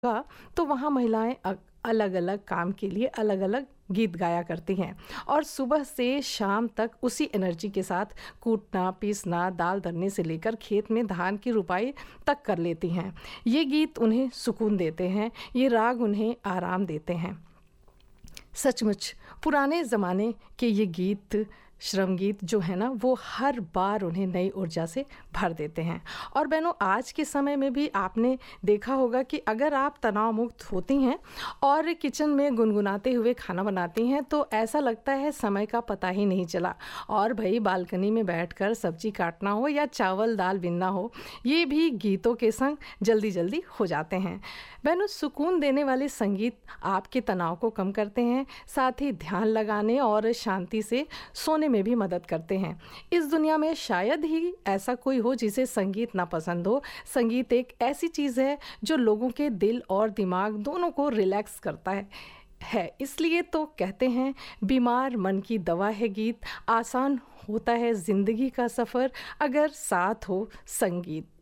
का, तो वहाँ महिलाएं अलग-अलग काम के लिए अलग-अलग गीत गाया करती हैं और सुबह से शाम तक उसी एनर्जी के साथ कूटना, पीसना, दाल दरने से लेकर खेत में धान की रुपाई तक कर लेती हैं। ये गीत उन्हें सुकून देते हैं, ये राग उन्हें आराम देते हैं। सचमुच पुराने ज़माने के ये गीत, श्रम गीत जो है ना, वो हर बार उन्हें नई ऊर्जा से भर देते हैं। और बहनों, आज के समय में भी आपने देखा होगा कि अगर आप तनाव मुक्त होती हैं और किचन में गुनगुनाते हुए खाना बनाती हैं, तो ऐसा लगता है समय का पता ही नहीं चला। और भई बालकनी में बैठकर सब्जी काटना हो या चावल दाल बिनना हो, ये भी गीतों के संग जल्दी-जल्दी हो जाते हैं। बहनों, सुकून देने वाले संगीत आपके तनाव को कम करते हैं, साथ ही ध्यान लगाने और शांति से सोने में भी मदद करते हैं। इस दुनिया में शायद ही ऐसा कोई हो जिसे संगीत ना पसंद हो। संगीत एक ऐसी चीज़ है जो लोगों के दिल और दिमाग दोनों को रिलैक्स करता है। इसलिए तो कहते हैं, बीमार मन की दवा है गीत, आसान होता है ज़िंदगी का सफ़र अगर साथ हो संगीत।